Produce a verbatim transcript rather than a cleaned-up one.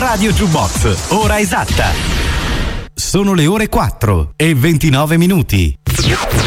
Radio Jukebox, ora esatta. Sono le ore quattro e ventinove minuti.